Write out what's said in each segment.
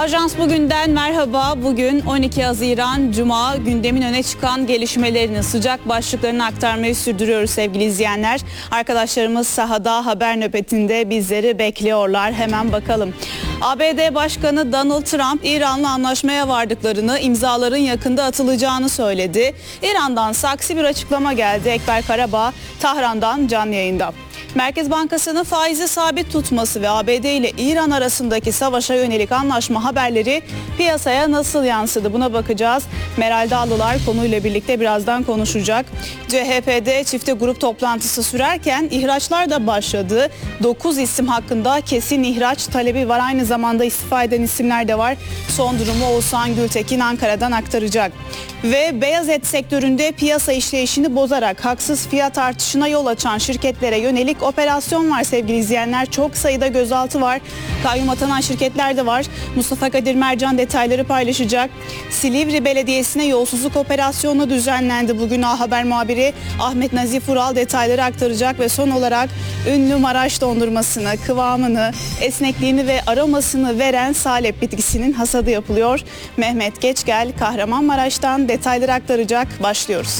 Ajans Bugün'den merhaba. Bugün 12 Haziran Cuma, gündemin öne çıkan gelişmelerini, sıcak başlıklarını aktarmayı sürdürüyoruz sevgili izleyenler. Arkadaşlarımız sahada haber nöbetinde bizleri bekliyorlar. Hemen bakalım. ABD Başkanı Donald Trump, İran'la anlaşmaya vardıklarını, imzaların yakında atılacağını söyledi. İran'dan aksi bir açıklama geldi. Ekber Karabağ, Tahran'dan canlı yayında. Merkez Bankası'nın faizi sabit tutması ve ABD ile İran arasındaki savaşa yönelik anlaşma haberleri piyasaya nasıl yansıdı? Buna bakacağız. Meral Dağlılar konuyla birlikte birazdan konuşacak. CHP'de çifte grup toplantısı sürerken ihraçlar da başladı. 9 isim hakkında kesin ihraç talebi var. Aynı zamanda istifa eden isimler de var. Son durumu Oğuzhan Gültekin Ankara'dan aktaracak. Ve beyaz et sektöründe piyasa işleyişini bozarak haksız fiyat artışına yol açan şirketlere yönelik operasyon var sevgili izleyenler. Çok sayıda gözaltı var. Kayyum atanan şirketler de var. Mustafa Kadir Mercan detayları paylaşacak. Silivri Belediyesi'ne yolsuzluk operasyonu düzenlendi. Bugün A Haber muhabiri Ahmet Nazif Ural detayları aktaracak ve son olarak ünlü Maraş dondurmasını, kıvamını, esnekliğini ve aromasını veren salep bitkisinin hasadı yapılıyor. Mehmet Geçgel Kahramanmaraş'tan detayları aktaracak. Başlıyoruz.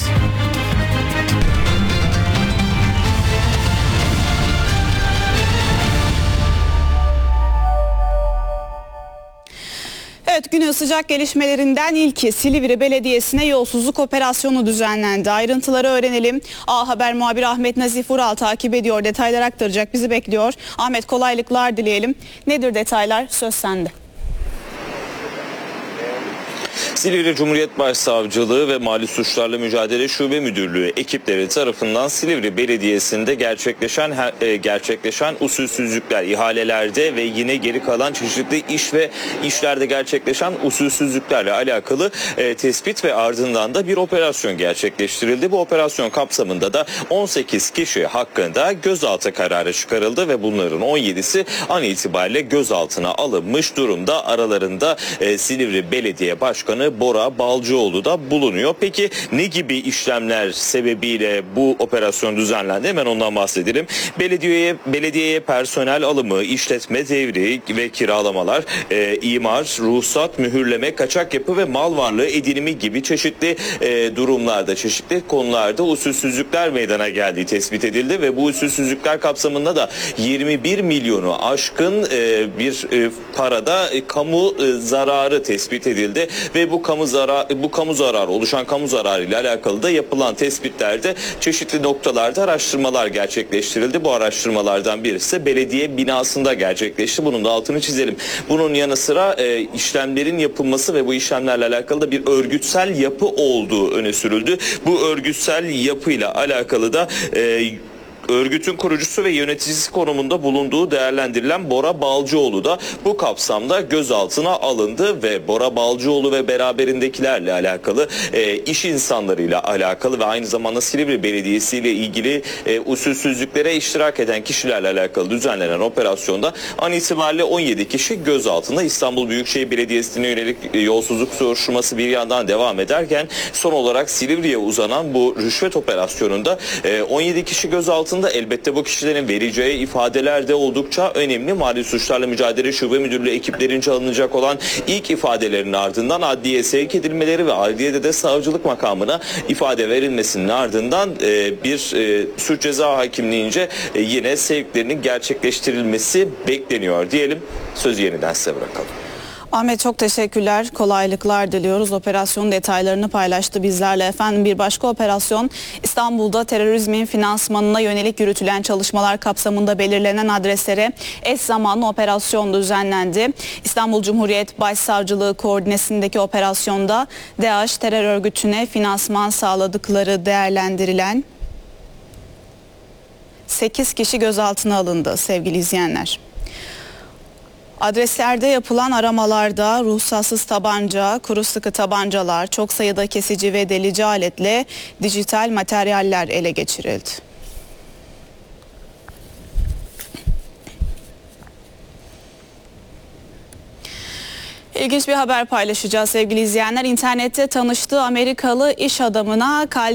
Evet, günün sıcak gelişmelerinden ilki Silivri Belediyesi'ne yolsuzluk operasyonu düzenlendi. Ayrıntıları öğrenelim. A Haber muhabiri Ahmet Nazif Ural takip ediyor. Detaylar aktaracak. Bizi bekliyor. Ahmet, kolaylıklar dileyelim. Nedir detaylar? Söz sende. Silivri Cumhuriyet Başsavcılığı ve Mali Suçlarla Mücadele Şube Müdürlüğü ekipleri tarafından Silivri Belediyesi'nde gerçekleşen usulsüzlükler, ihalelerde ve yine geri kalan çeşitli iş ve işlerde gerçekleşen usulsüzlüklerle alakalı tespit ve ardından da bir operasyon gerçekleştirildi. Bu operasyon kapsamında da 18 kişi hakkında gözaltı kararı çıkarıldı ve bunların 17'si an itibariyle gözaltına alınmış durumda. Aralarında Silivri Belediye Başkanı Bora Balcıoğlu da bulunuyor. Peki ne gibi işlemler sebebiyle bu operasyon düzenlendi? Hemen ondan bahsedelim. Belediyeye personel alımı, işletme devri ve kiralamalar, imar, ruhsat, mühürleme, kaçak yapı ve mal varlığı edinimi gibi çeşitli durumlarda, çeşitli konularda usulsüzlükler meydana geldiği tespit edildi ve bu usulsüzlükler kapsamında da 21 milyonu aşkın bir parada kamu zararı tespit edildi ve bu kamu zararı, oluşan kamu zararı ile alakalı da yapılan tespitlerde çeşitli noktalarda araştırmalar gerçekleştirildi. Bu araştırmalardan birisi belediye binasında gerçekleşti. Bunun da altını çizelim. Bunun yanı sıra işlemlerin yapılması ve bu işlemlerle alakalı da bir örgütsel yapı olduğu öne sürüldü. Bu örgütsel yapıyla alakalı da örgütün kurucusu ve yöneticisi konumunda bulunduğu değerlendirilen Bora Balcıoğlu da bu kapsamda gözaltına alındı ve Bora Balcıoğlu ve beraberindekilerle alakalı iş insanlarıyla alakalı ve aynı zamanda Silivri Belediyesi ile ilgili usulsüzlüklere iştirak eden kişilerle alakalı düzenlenen operasyonda an itibariyle 17 kişi gözaltında. İstanbul Büyükşehir Belediyesi'ne yönelik yolsuzluk soruşturması bir yandan devam ederken son olarak Silivri'ye uzanan bu rüşvet operasyonunda 17 kişi gözaltında. Elbette bu kişilerin vereceği ifadeler de oldukça önemli. Mali Suçlarla Mücadele Şube Müdürlüğü ekiplerince alınacak olan ilk ifadelerin ardından adliyeye sevk edilmeleri ve adliyede de savcılık makamına ifade verilmesinin ardından bir suç ceza hakimliğince yine sevklerinin gerçekleştirilmesi bekleniyor diyelim. Sözü yeniden size bırakalım. Ahmet, çok teşekkürler. Kolaylıklar diliyoruz. Operasyonun detaylarını paylaştı bizlerle. Efendim, bir başka operasyon İstanbul'da terörizmin finansmanına yönelik yürütülen çalışmalar kapsamında belirlenen adreslere eş zamanlı operasyon düzenlendi. İstanbul Cumhuriyet Başsavcılığı koordinesindeki operasyonda DAEŞ terör örgütüne finansman sağladıkları değerlendirilen 8 kişi gözaltına alındı sevgili izleyenler. Adreslerde yapılan aramalarda ruhsatsız tabanca, kuru sıkı tabancalar, çok sayıda kesici ve delici aletle dijital materyaller ele geçirildi. İlginç bir haber paylaşacağız sevgili izleyenler. İnternette tanıştığı Amerikalı iş adamına